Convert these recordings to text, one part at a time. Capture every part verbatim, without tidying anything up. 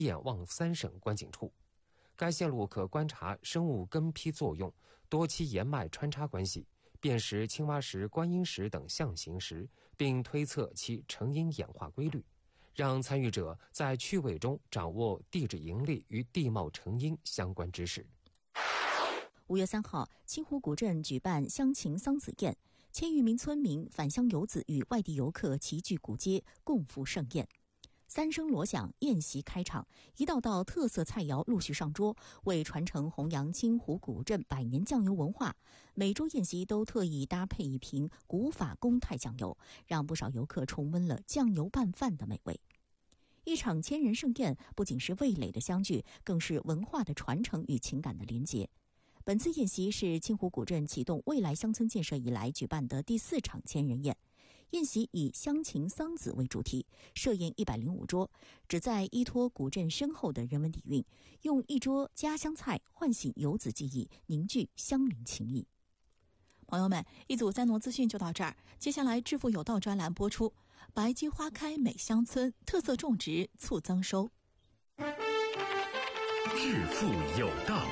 堰望三省观景处。该线路可观察生物根坯作用、多期岩脉穿插关系、辨识青蛙石、观音石等象形石，并推测其成因演化规律，让参与者在趣味中掌握地质盈利与地貌成因相关知识。 五月三号，清湖古镇举办乡情桑梓宴，千余名村民返乡游子与外地游客齐聚古街，共赴盛宴。三声锣响，宴席开场，一道道特色菜肴陆续上桌，为传承弘扬清湖古镇百年酱油文化，每桌宴席都特意搭配一瓶古法公泰酱油，让不少游客重温了酱油拌饭的美味。一场千人盛宴不仅是味蕾的相聚，更是文化的传承与情感的连结。本次宴席是清湖古镇启动未来乡村建设以来举办的第四场千人宴。宴席以乡情桑梓为主题，设宴一百零五桌，旨在依托古镇深厚的人文底蕴，用一桌家乡菜唤醒游子记忆，凝聚乡邻情谊。 朋友们，一组三农资讯就到这儿，接下来致富有道专栏播出。白菊花开美乡村，特色种植促增收。 致富有道。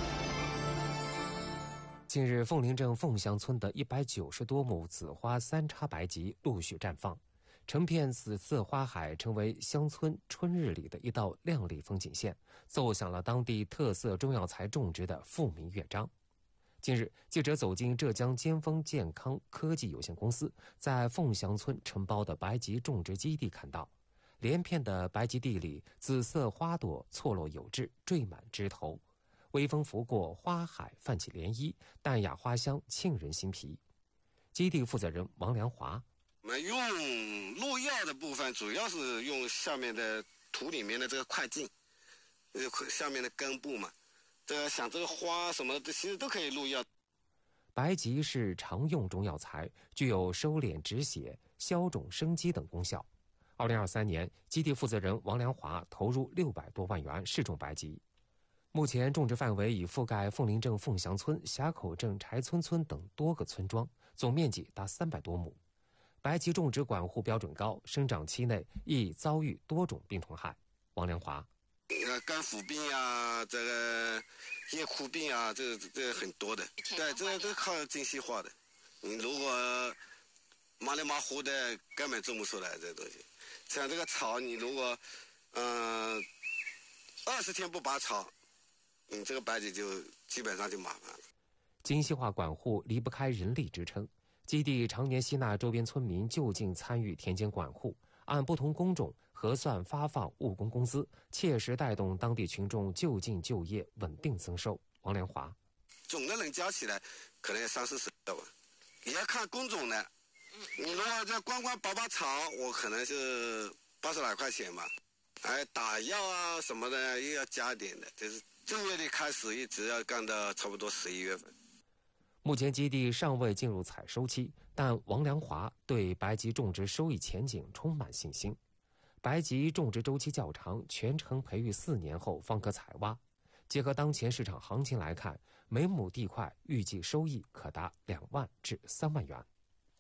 近日，凤林镇凤乡村的一百九十多亩紫花三叉白菊陆续绽放，成片紫色花海成为乡村春日里的一道亮丽风景线，奏响了当地特色中药材种植的富民乐章。近日，记者走进浙江尖峰健康科技有限公司在凤乡村承包的白菊种植基地，看到连片的白菊地里，紫色花朵错落有致，缀满枝头。微风拂过，花海泛起涟漪，淡雅花香沁人心脾。基地负责人王良华： 我们用入药的部分，主要是用下面的土里面的这个块茎，呃，下面的根部嘛。这个像这个花什么的，其实都可以入药。 白菊是常用中药材，具有收敛止血、消肿生肌等功效。二零二三年，基地负责人王良华投入六百多万元试种白菊。目前种植范围已覆盖凤林镇凤祥村、峡口镇柴村村等多个村庄，总面积达三百多亩。白菊种植管护标准高，生长期内易遭遇多种病虫害。王良华： 呃，肝腐病啊，这个叶枯病啊，这这个很多的。对，这个都靠精细化的。你如果马里马虎的，根本种不出来这东西。像这个草，你如果嗯二十天不拔草，你这个白菊就基本上就麻烦了。 精细化管护离不开人力支撑，基地常年吸纳周边村民就近参与田间管护，按不同工种核算发放务工工资，切实带动当地群众就近就业，稳定增收。王连华： 总的人加起来可能三四十万，也要看工种的。你如果这光光拔拔草，我可能是八十来块钱嘛。哎，打药啊什么的又要加点的，就是正月里开始一直要干到差不多十一月份。 目前基地尚未进入采收期，但王良华对白菊种植收益前景充满信心。白菊种植周期较长，全程培育四年后方可采挖。结合当前市场行情来看，每亩地块预计收益可达两万至三万元。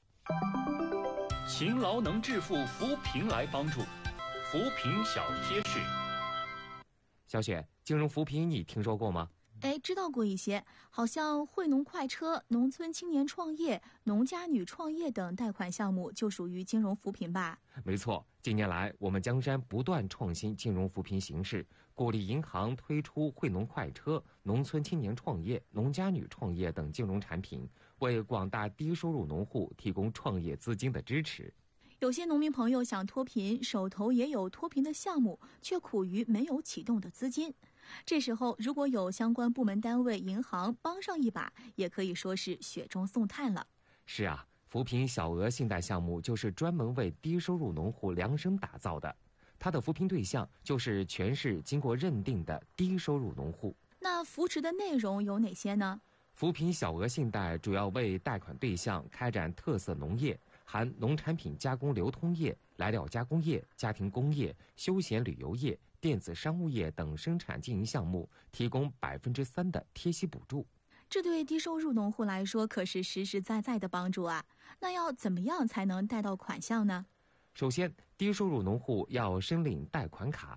勤劳能致富，扶贫来帮助。扶贫小贴士。 小雪，金融扶贫你听说过吗？ 哎，知道过一些，好像惠农快车、农村青年创业、农家女创业等贷款项目就属于金融扶贫吧？ 没错，近年来我们江山不断创新金融扶贫形式，鼓励银行推出惠农快车、农村青年创业、农家女创业等金融产品，为广大低收入农户提供创业资金的支持。 有些农民朋友想脱贫，手头也有脱贫的项目，却苦于没有启动的资金。这时候如果有相关部门单位、银行帮上一把，也可以说是雪中送炭了。 是啊，扶贫小额信贷项目就是专门为低收入农户量身打造的，它的扶贫对象就是全市经过认定的低收入农户。 那扶持的内容有哪些呢？ 扶贫小额信贷主要为贷款对象开展特色农业，含农产品加工流通业、来料加工业、家庭工业、休闲旅游业、电子商务业等生产经营项目，提供百分之三的贴息补助。 这对低收入农户来说可是实实在在的帮助啊！那要怎么样才能贷到款项呢？ 首先，低收入农户要申领贷款卡，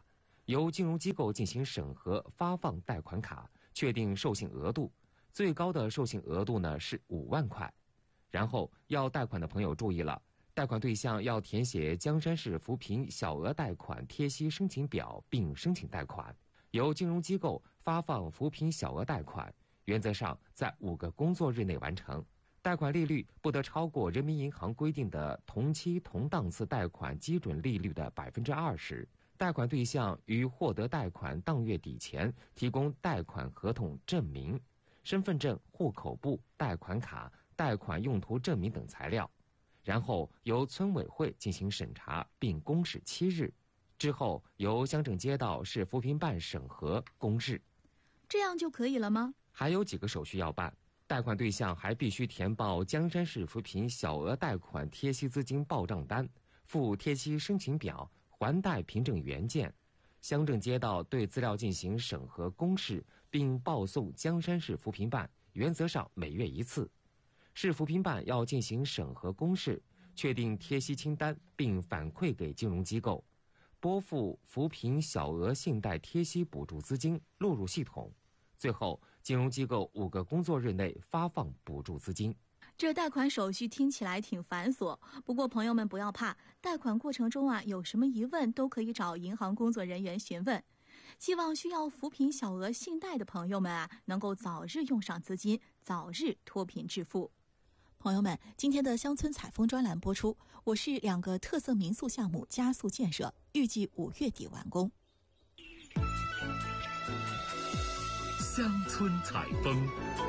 由金融机构进行审核发放贷款卡，确定授信额度，最高的授信额度呢是五万块。然后要贷款的朋友注意了，贷款对象要填写江山市扶贫小额贷款贴息申请表并申请贷款。由金融机构发放扶贫小额贷款，原则上在五个工作日内完成。贷款利率不得超过人民银行规定的同期同档次贷款基准利率的百分之二十。贷款对象于获得贷款当月底前提供贷款合同证明、身份证、户口簿、贷款卡、贷款用途证明等材料，然后由村委会进行审查并公示七日，之后由乡镇街道市扶贫办审核公示。 这样就可以了吗？ 还有几个手续要办。贷款对象还必须填报江山市扶贫小额贷款贴息资金报账单，附贴息申请表、还贷凭证原件。乡镇街道对资料进行审核公示，并报送江山市扶贫办，原则上每月一次。市扶贫办要进行审核公示，确定贴息清单，并反馈给金融机构，拨付扶贫小额信贷贴息补助资金录入系统。最后，金融机构五个工作日内发放补助资金。 这贷款手续听起来挺繁琐，不过朋友们不要怕，贷款过程中啊有什么疑问都可以找银行工作人员询问。希望需要扶贫小额信贷的朋友们啊能够早日用上资金，早日脱贫致富。 朋友们，今天的乡村采风专栏播出，我市两个特色民宿项目加速建设，预计五月底完工。 乡村采风。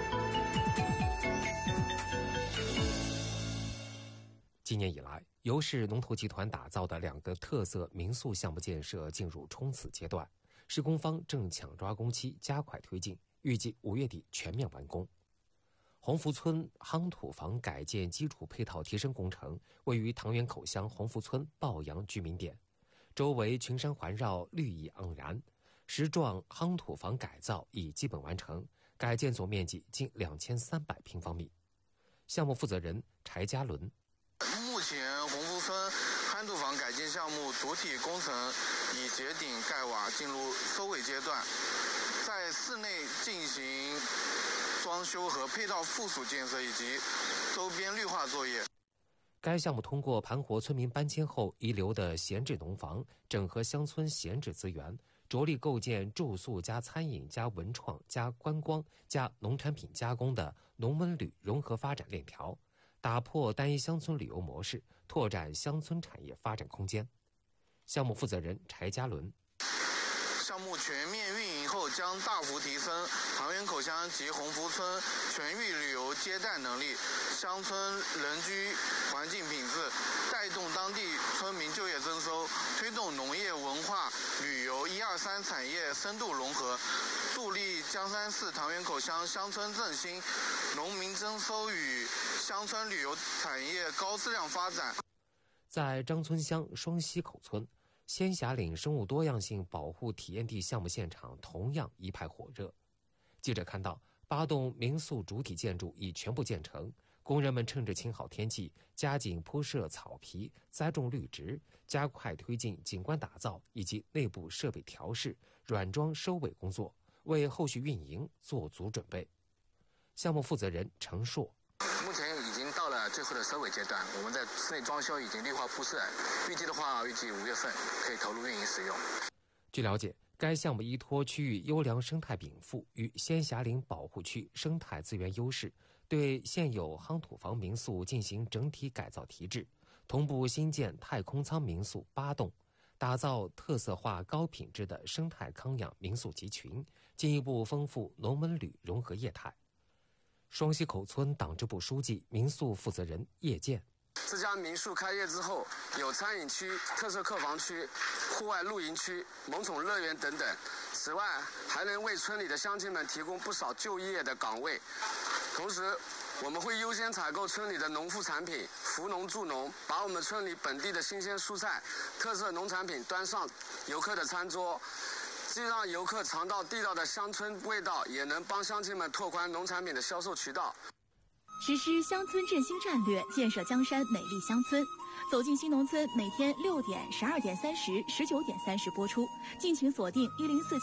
今年以来，由市龙头集团打造的两个特色民宿项目建设进入冲刺阶段，施工方正抢抓工期，加快推进，预计五月底全面完工。鸿福村夯土房改建基础配套提升工程位于塘源口乡鸿福村抱阳居民点，周围群山环绕，绿意盎然。石幢夯土房改造已基本完成，改建总面积近两千三百平方米。项目负责人柴家伦： 目前鸿福村夯土房改建项目主体工程已结顶盖瓦，进入收尾阶段，在室内进行装修和配套附属建设以及周边绿化作业。 该项目通过盘活村民搬迁后遗留的闲置农房，整合乡村闲置资源，着力构建住宿加餐饮加文创加观光加农产品加工的农文旅融合发展链条，打破单一乡村旅游模式，拓展乡村产业发展空间。项目负责人柴家伦： 项目全面运营后，将大幅提升塘源口乡及鸿福村全域旅游接待能力，乡村人居环境品质，带动当地村民就业增收，推动农业文化旅游一二三产业深度融合，助力江山市塘源口乡乡村振兴、农民增收与乡村旅游产业高质量发展。 在张村乡双溪口村，仙霞岭生物多样性保护体验地项目现场同样一派火热。记者看到，八栋民宿主体建筑已全部建成，工人们趁着晴好天气，加紧铺设草皮、栽种绿植，加快推进景观打造以及内部设备调试、软装收尾工作，为后续运营做足准备。项目负责人程硕： 目前已经到了最后的收尾阶段，我们在室内装修已经绿化铺设，预计的话，预计五月份可以投入运营使用。 据了解，该项目依托区域优良生态禀赋与仙霞岭保护区生态资源优势，对现有夯土房民宿进行整体改造提质，同步新建太空舱民宿八栋，打造特色化高品质的生态康养民宿集群，进一步丰富农文旅融合业态。双溪口村党支部书记、民宿负责人叶健： 这家民宿开业之后，有餐饮区、特色客房区、户外露营区、萌宠乐园等等。此外，还能为村里的乡亲们提供不少就业的岗位。同时，我们会优先采购村里的农副产品，扶农助农，把我们村里本地的新鲜蔬菜、特色农产品端上游客的餐桌。既让游客尝到地道的乡村味道，也能帮乡亲们拓宽农产品的销售渠道。 实施乡村振兴战略，建设江山美丽乡村。走走进新农村每天六点、十二点三十、十九点三十播出，敬请锁定一零四。